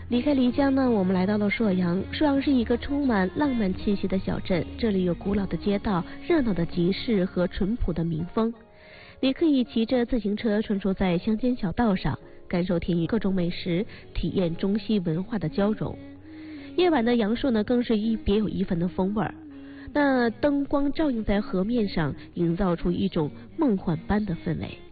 离开漓江呢，我们来到了朔阳。朔阳是一个充满浪漫气息的小镇，这里有古老的街道、热闹的集市和淳朴的民风。你可以骑着自行车穿梭在乡间小道上，感受田园各种美食，体验中西文化的交融。夜晚的阳朔呢，更是别有一番的风味儿。那灯光照映在河面上，营造出一种梦幻般的氛围。